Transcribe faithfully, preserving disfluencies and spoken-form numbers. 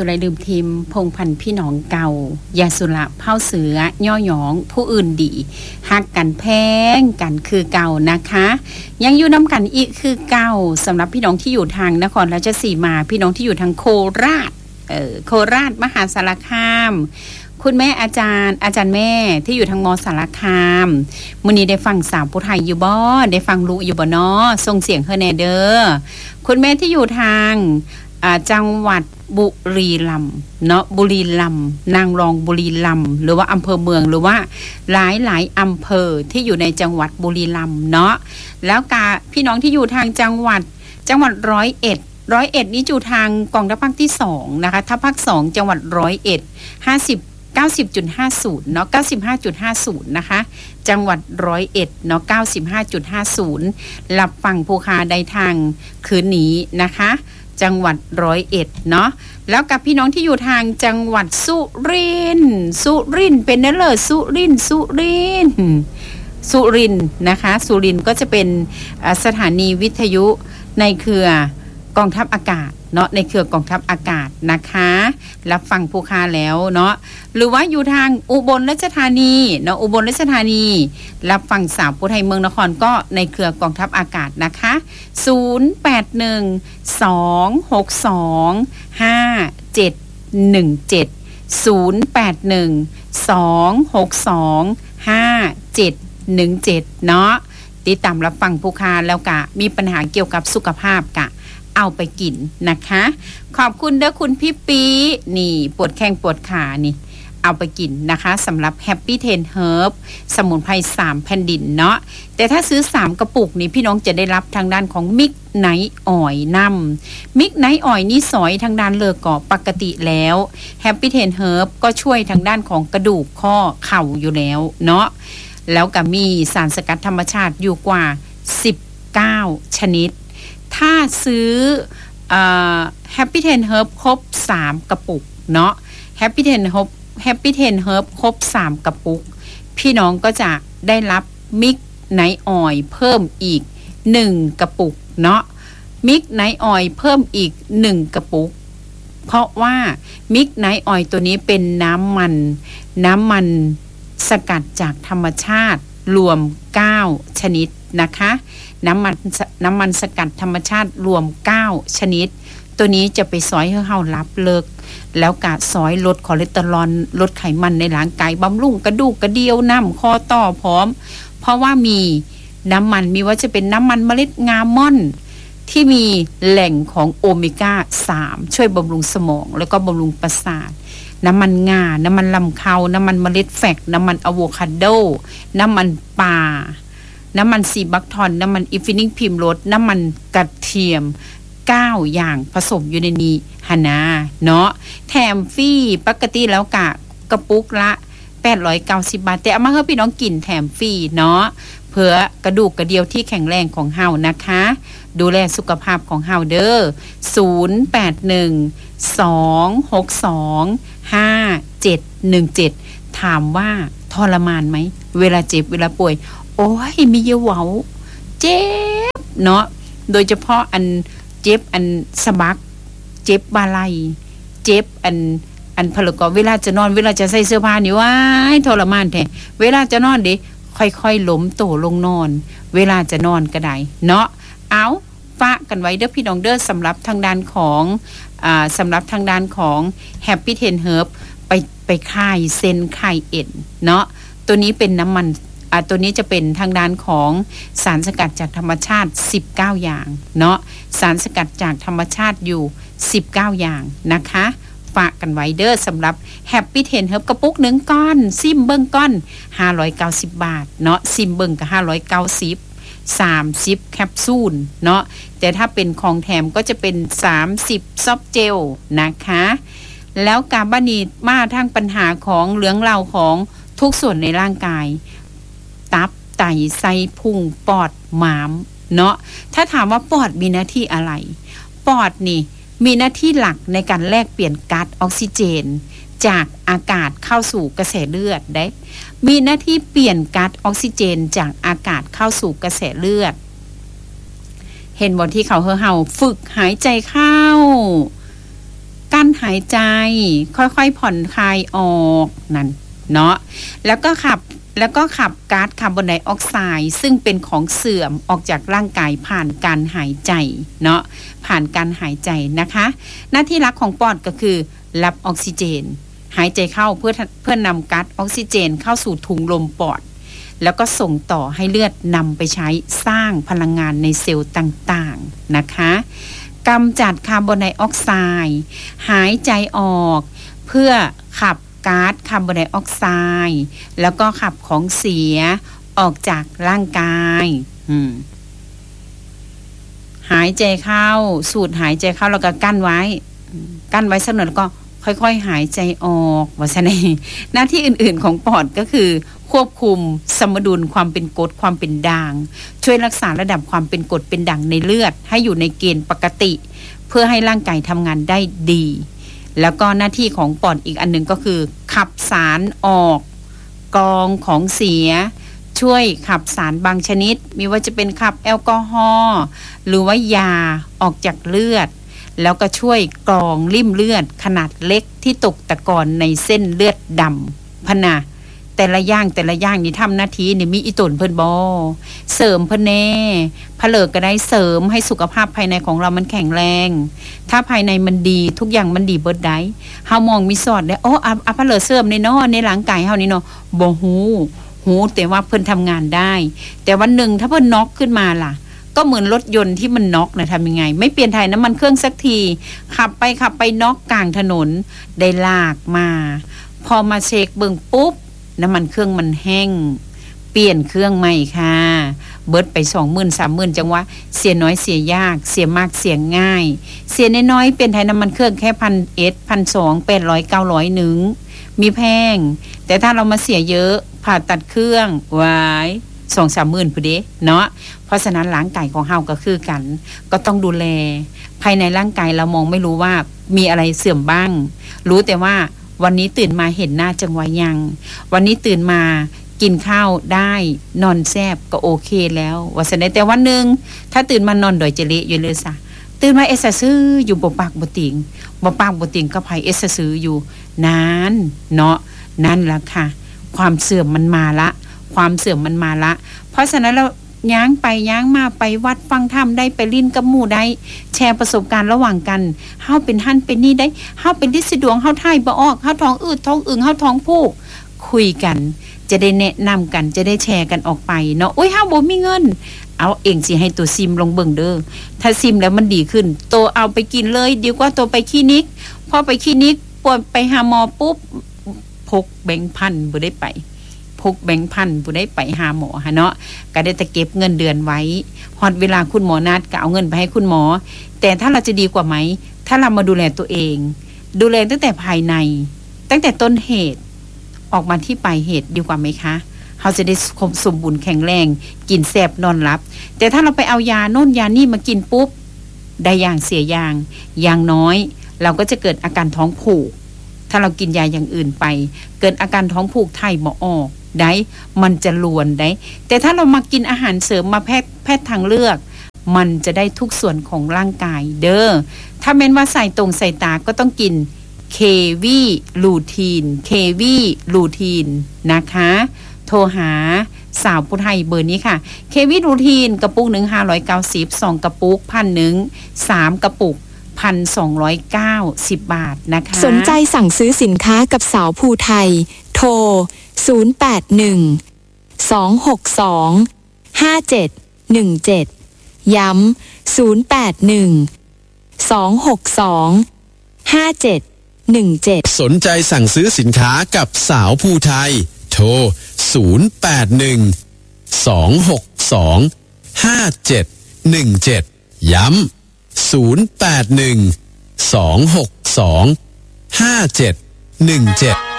สุไรลืมทิมพงพันธ์พี่น้องเก่ายาสุระเผาเสือย่อหยองผู้อื่นดีฮักกันแพงกันคือเก่านะคะยังอยู่น้ำกันอีกคือเก่าสำหรับพี่น้องที่อยู่ทางนครราชสีมาพี่น้องที่อยู่ทางโคราชเออโคราชมหาสารคามคุณแม่อาจารย์อาจารย์แม่ที่อยู่ทางมอสารคามมื้อนี้ได้ฟังสาวผู้ไทยอยู่บ่ได้ฟังรู้อยู่บ่เนาะส่งเสียงเฮอแน่เด้อคุณแม่ที่อยู่ทางจังหวัดบุรีรัมย์เนาะบุรีรัมย์นางรองบุรีรัมย์หรือว่าอำเภอเมืองหรือว่าหลายหลายอำเภอที่อยู่ในจังหวัดบุรีรัมย์เนาะแล้วกาพี่น้องที่อยู่ทางจังหวัดจังหวัดร้อยเอ็ดร้อยเอ็ดนี้อยู่ทางกองทัพภาคที่สองนะคะทัพภาคสองจังหวัดร้อยเอ็ดห้าสิบ เก้าสิบจุดห้าศูนย์ เนาะ เก้าสิบห้าจุดห้าศูนย์ นะคะจังหวัดร้อยเอ็ดเนาะ เก้าสิบห้าจุดห้าศูนย์ รับฟังผู้ค้าได้ทางคืนนี้นะคะจังหวัดร้อยเอ็ดเนาะแล้วกับพี่น้องที่อยู่ทางจังหวัดสุรินทร์สุรินทร์เป็นนั่นเลยสุรินทร์สุรินทร์สุรินทร์นะคะสุรินทร์ก็จะเป็นสถานีวิทยุในเครือกองทัพอากาศเนาะในเครือกองทัพอากาศนะคะรับฟังผู้ค้าแล้วเนาะหรือว่าอยู่ทางอุบลราชธานีเนาะอุบลราชธานีรับฟังสาวผู้ไทยเมืองนครก็ในเครือกองทัพอากาศนะคะศูนย์ แปด หนึ่ง สอง หก สอง ห้า เจ็ด หนึ่ง เจ็ด ศูนย์ แปด หนึ่ง สอง หก สอง ห้า เจ็ด หนึ่ง เจ็ดเนาะติดตามรับฟังผู้ค้าแล้วกะมีปัญหาเกี่ยวกับสุขภาพกะเอาไปกินนะคะขอบคุณเด้อคุณพี่ปีนี่ปวดแข้งปวดขานี่เอาไปกินนะคะสำหรับ Happy เท็น Herb สมุนไพรสามแผ่นดินเนาะแต่ถ้าซื้อสามกระปุกนี่พี่น้องจะได้รับทางด้านของมิกไนท์ออยล์นำมิกไนท์ออยล์นี่สอยทางด้านเลอกอปกติแล้ว Happy เท็น Herb ก็ช่วยทางด้านของกระดูกข้อเข่าอยู่แล้วเนาะแล้วก็มีสารสกัดธรรมชาติอยู่กว่าสิบเก้าชนิดถ้าซื้อเอ่อ Happy เท็น Herb ครบสามกระปุกเนาะ Happy เท็น Herb Happy เท็น Herb ครบสามกระปุกพี่น้องก็จะได้รับมิกไนท์ออยล์เพิ่มอีกหนึ่งกระปุกเนาะมิกไนท์ออยล์เพิ่มอีกหนึ่งกระปุกเพราะว่ามิกไนท์ออยล์ตัวนี้เป็นน้ำมันน้ำมันสกัดจากธรรมชาติรวมเก้าชนิดนะคะน้ำมันน้ำมันสกัดธรรมชาติรวมเก้าชนิดตัวนี้จะไปซอยให้เฮารับเลิกแล้วกะซอยลดคอเลสเตอรอลลดไขมันในร่างกายบำรุงกระดูกกระเดี่ยวน้ำคอต่อพร้อมเพราะว่ามีน้ำมันมีว่าจะเป็นน้ำมันเมล็ดงาม่อนที่มีแหล่งของโอเมก้าสามช่วยบำรุงสมองแล้วก็บำรุงประสาทน้ำมันงาน้ำมันลำเขาน้ำมันเมล็ดแฟกน้ำมันอะโวคาโดน้ำมันปลาน้ำมันซีบัคทอนน้ำมันอิฟินิกพิมโรสน้ำมันกระเทียมเก้าอย่างผสมอยู่ในนี้หานาเนาะแถมฟรีปกติแล้วกะกระปุกละแปดร้อยเก้าสิบบาทแต่เอามาให้พี่น้องกินแถมฟรีเนาะเพื่อกระดูกกระเดี่ยวที่แข็งแรงของเฮานะคะดูแลสุขภาพของเฮาเด้อศูนย์ แปด หนึ่ง สอง หก สอง ห้า เจ็ด หนึ่ง เจ็ดถามว่าทรมานไหมเวลาเจ็บเวลาป่วยโอ้ยมีเยาเว้าเจ็บเนาะโดยเฉพาะอันเจ็บอันสะบักเจ็บบาไหล่เจ็บอันอันพลกเวลาจะนอนเวลาจะใส่เสื้อผ้านี่ว้ายทรมานแท้เวลาจะนอนดิค่อยๆล้มโตลงนอนเวลาจะนอนก็ได้เนาะเอาฝากกันไว้เด้อพี่น้องเด้อสำหรับทางด้านของอ่าสำหรับทางด้านของ Happy เท็น Herb ไปไปคลายเส้นคลายเอ็นเนาะตัวนี้เป็นน้ำมันอ่าตัวนี้จะเป็นทางด้านของสารสกัดจากธรรมชาติสิบเก้าอย่างเนาะสารสกัดจากธรรมชาติอยู่สิบเก้าอย่างนะคะฝากกันไว้เด้อสำหรับ Happy เท็น Herb กระปุกหนึ่งก้อนซิมเบิ้งก้อนห้าร้อยเก้าสิบบาทเนาะซิมเบิ้งก็ห้าร้อยเก้าสิบ สามสิบแคปซูลเนาะแต่ถ้าเป็นของแถมก็จะเป็นสามสิบซอฟต์เจลนะคะแล้วกาบานีมาทางปัญหาของเหลืองเหลาของทุกส่วนในร่างกายตับไตไส้พุงปอดม้ามเนาะถ้าถามว่าปอดมีหน้าที่อะไรปอดนี่มีหน้าที่หลักในการแลกเปลี่ยนก๊าซออกซิเจนจากอากาศเข้าสู่กระแสเลือดได้มีหน้าที่เปลี่ยนก๊าซออกซิเจนจากอากาศเข้าสู่กระแสเลือดเห็นบ่ที่เขาเฮาฝึกหายใจเข้ากั้นหายายใจค่อยๆผ่อนคลายออกนั่นเนาะแล้วก็ขับแล้วก็ขับก๊าซคาร์บอนไดออกไซด์ซึ่งเป็นของเสื่อมออกจากร่างกายผ่านการหายใจเนาะผ่านการหายใจนะคะหน้าที่หลักของปอดก็คือรับออกซิเจนหายใจเข้าเพื่อเพื่อนำก๊าซออกซิเจนเข้าสู่ถุงลมปอดแล้วก็ส่งต่อให้เลือดนำไปใช้สร้างพลังงานในเซลล์ต่างๆนะคะกำจัดคาร์บอนไดออกไซด์หายใจออกเพื่อขับก๊าซคาร์บอนไดออกไซด์แล้วก็ขับของเสียออกจากร่างกายหายใจเข้าสูดหายใจเข้าแล้วก็กั้นไว้กั้นไว้สักหน่อยแล้วก็ค่อยๆหายใจออกว่าซะนี่หน้าที่อื่นๆของปอดก็คือควบคุมสมดุลความเป็นกรดความเป็นด่างช่วยรักษาระดับความเป็นกรดเป็นด่างในเลือดให้อยู่ในเกณฑ์ปกติเพื่อให้ร่างกายทำงานได้ดีแล้วก็หน้าที่ของปอดอีกอันหนึ่งก็คือขับสารออกกรองของเสียช่วยขับสารบางชนิดไม่ว่าจะเป็นขับแอลกอฮอล์หรือว่ายาออกจากเลือดแล้วก็ช่วยกรองริ่มเลือดขนาดเล็กที่ตกตะกอนในเส้นเลือดดำพะนะแต่ละอย่างแต่ละอย่างนี่ทำหน้าที่นี่มีอีตนเพิ่นบ่เสริมเพิ่นแน่ผเลิกก็ได้เสริมให้สุขภาพภายในของเรามันแข็งแรงถ้าภายในมันดีทุกอย่างมันดีเบิดได้เฮามองมีสอดได้โอ้อะอะผเลิกเสริมในเนาะในร่างกายเฮานี่เนาะบ่ฮู้ฮู้แต่ว่าเพิ่นทำงานได้แต่วันหนึ่งถ้าเพิ่นน็อกขึ้นมาล่ะก็เหมือนรถยนต์ที่มันน็อกนะทำยังไงไม่เปลี่ยนถ่ายน้ำมันเครื่องสักทีขับไปขับไปน็อกกลางถนนได้ลากมาพอมาเช็คเบิ่งปุ๊บน้ำมันเครื่องมันแห้งเปลี่ยนเครื่องใหม่ค่ะเบิดไป สองหมื่น สามหมื่น จังว่าเสียน้อยเสียยากเสียมากเสียง่ายเสียน้อยๆเป็นไทยน้ำมันเครื่องแค่ หนึ่งพันเอ็ด หนึ่งพันสองร้อย แปดร้อย เก้าร้อยนึงมีแพงแต่ถ้าเรามาเสียเยอะผ่าตัดเครื่องไว้ สองถึงสามหมื่นพุ่นเด้เนาะเพราะฉะนั้นร่างกายของเฮาก็คือกันก็ต้องดูแลภายในร่างกายเรามองไม่รู้ว่ามีอะไรเสื่อมบ้างรู้แต่ว่าวันนี้ตื่นมาเห็นหน้าจังหวะยังวันนี้ตื่นมากินข้าวได้นอนแซบก็โอเคแล้วว่าซั่นได้แต่วันนึงถ้าตื่นมานอนดอยจะเละอยู่เลยซะตื่นมาเอสซื้ออยู่บ่ปากบ่ติงบ่ปากบ่ติงก็ไผเอสซื้ออยู่นานเนาะนั่นล่ะค่ะความเสื่อมมันมาละความเสื่อมมันมาละเพราะฉะนั้นเราย้างไปย้างมาไปวัดฟังธรรมได้ไปลิ้นกับหมู่ได้แชร์ประสบการณ์ระหว่างกันเฮาเป็นหั่นเป็นนี่ได้เฮาเป็นฤทธิ์สะดวงเฮาถ่ายบ่ออกเฮาท้องอืดท้องอึงเฮาท้องผูกคุยกันจะได้แนะนำกันจะได้แชร์กันออกไปเนาะโอ้ยเฮาบ่มีเงินเอาเองสิให้ตัวซิมลงเบิ่งเด้อถ้าซิมแล้วมันดีขึ้นโตเอาไปกินเลยดีกว่าโตไปคลินิกพอไปคลินิกปวดไปหาหมอปุ๊บพกแบงค์พันบ่ได้ไปพกแบงค์พันผู้ได้ไปหาหมอฮะเนาะก็ได้แต่เก็บเงินเดือนไว้ฮอดเวลาคุณหมอนัดก็เอาเงินไปให้คุณหมอแต่ถ้าเราจะดีกว่าไหมถ้าเรามาดูแลตัวเองดูแลตั้งแต่ภายในตั้งแต่ต้นเหตุออกมาที่ปลายเหตุดีกว่าไหมคะเราจะได้สมบูรณ์แข็งแรงกินแซ่บนอนหลับแต่ถ้าเราไปเอายาโน่นยานี่มากินปุ๊บได้อย่างเสียอย่างอย่างน้อยเราก็จะเกิดอาการท้องผูกถ้าเรากินยาอย่างอื่นไปเกิดอาการท้องผูกไทยบ่ออกได้มันจะลวนได้แต่ถ้าเรามากินอาหารเสริมมาแพทย์แพทย์ทางเลือกมันจะได้ทุกส่วนของร่างกายเด้อถ้าแม้นว่าใส่ตรงใส่ตาก็ต้องกินเควีลูทีนเควีลูทีนนะคะโทรหาสาวผู้ไทยเบอร์นี้ค่ะเควีลูทีนกระปุกหนึ่งห้าร้อยเก้าสิบสองกระปุกพันหนึ่งสามกระปุกพันสองร้อยเก้าสิบบาทนะคะสนใจสั่งซื้อสินค้ากับสาวผู้ไทยโทรศูนย์ แปด หนึ่ง สอง หก สอง ห้า เจ็ด หนึ่ง เจ็ดย้ำศูนย์ แปด หนึ่ง สอง หก สอง ห้า เจ็ด หนึ่ง เจ็ดสนใจสั่งซื้อสินค้ากับสาวผู้ไทยโทรศูนย์ แปด หนึ่ง สอง หก สอง ห้า เจ็ด หนึ่ง เจ็ดย้ำศูนย์ แปด หนึ่ง สอง หก สอง ห้า เจ็ด หนึ่ง เจ็ด